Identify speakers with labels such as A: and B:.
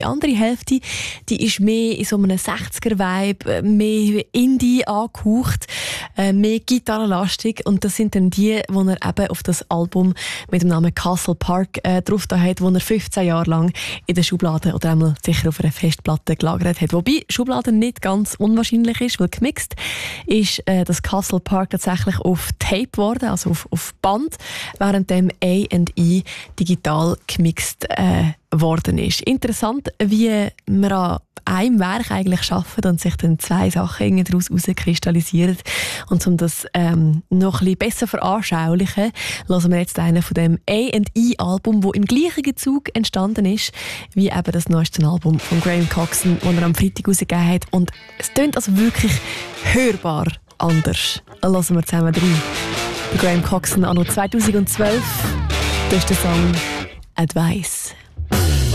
A: Die andere Hälfte, die ist mehr in so einem 60er-Vibe, mehr Indie angehaucht, mehr gitarrenlastig. Und das sind dann die er eben auf das Album mit dem Namen Castle Park drauf da hat, wo er 15 Jahre lang in der Schublade oder einmal sicher auf einer Festplatte gelagert hat. Wobei Schublade nicht ganz unwahrscheinlich ist, weil gemixt ist das Castle Park tatsächlich auf Tape geworden, also auf Band, während dem A&E digital gemixt worden ist. Interessant, wie man an einem Werk eigentlich arbeitet und sich dann zwei Sachen daraus herauskristallisieren. Und um das noch ein bisschen besser veranschaulichen, hören wir jetzt einen von dem A&E-Album, das im gleichen Zug entstanden ist, wie eben das neueste Album von Graham Coxon, das er am Freitag rausgegeben hat. Und es tönt also wirklich hörbar anders. Hören wir zusammen rein. Graham Coxon anno 2012. Das ist der Song Advice.